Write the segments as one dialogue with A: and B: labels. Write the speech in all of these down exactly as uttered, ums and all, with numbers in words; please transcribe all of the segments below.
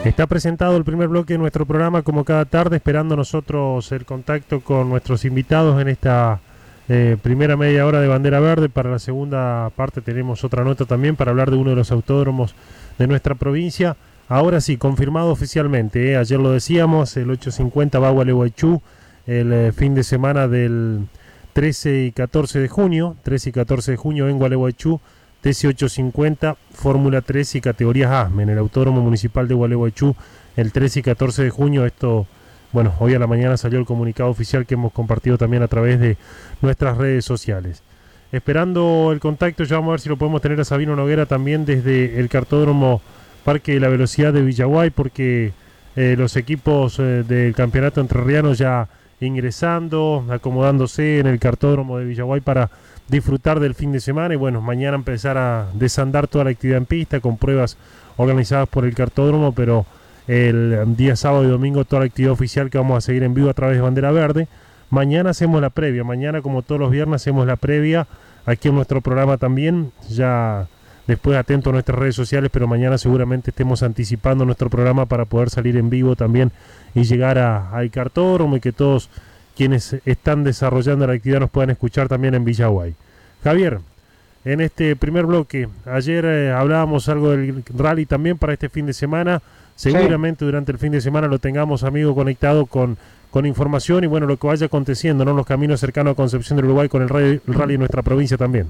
A: Está presentado el primer bloque de nuestro programa como cada tarde, esperando nosotros el contacto con nuestros invitados en esta eh, primera media hora de Bandera Verde. Para la segunda parte tenemos otra nota también para hablar de uno de los autódromos de nuestra provincia. Ahora sí, confirmado oficialmente, ¿eh? Ayer lo decíamos, el ocho cincuenta va a Gualeguaychú el eh, fin de semana del trece y catorce de junio, trece y catorce de junio en Gualeguaychú, T C ocho cincuenta, Fórmula tres y categorías A S M E en el Autódromo Municipal de Gualeguaychú el trece y catorce de junio. Esto, bueno, hoy a la mañana salió el comunicado oficial que hemos compartido también a través de nuestras redes sociales. Esperando el contacto, ya vamos a ver si lo podemos tener a Sabino Noguera también desde el cartódromo Parque de la Velocidad de Villaguay, porque eh, los equipos eh, del campeonato entrerriano ya ingresando, acomodándose en el cartódromo de Villaguay para disfrutar del fin de semana y bueno, mañana empezar a desandar toda la actividad en pista con pruebas organizadas por el cartódromo, pero el día sábado y domingo toda la actividad oficial que vamos a seguir en vivo a través de Bandera Verde. Mañana hacemos la previa, mañana como todos los viernes hacemos la previa aquí en nuestro programa también, ya después atento a nuestras redes sociales, pero mañana seguramente estemos anticipando nuestro programa para poder salir en vivo también y llegar a, al cartódromo y que todos quienes están desarrollando la actividad nos puedan escuchar también en Villaguay. Javier, en este primer bloque, ayer eh, hablábamos algo del rally también para este fin de semana, seguramente sí, durante el fin de semana lo tengamos, amigo, conectado con, con información y bueno, lo que vaya aconteciendo, ¿no? Los caminos cercanos a Concepción del Uruguay con el rally, el rally en nuestra provincia también.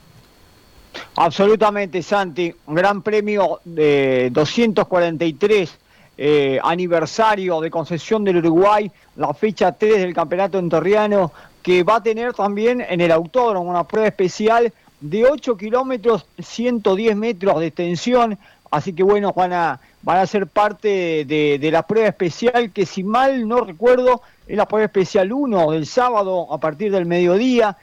B: Absolutamente, Santi, un gran premio de doscientos cuarenta y tres Eh, aniversario de Concepción del Uruguay, la fecha tres del campeonato entrerriano, que va a tener también en el autódromo una prueba especial de ocho kilómetros, ciento diez metros de extensión, así que bueno, van a, van a ser parte de, de la prueba especial que, si mal no recuerdo, es la prueba especial uno del sábado a partir del mediodía,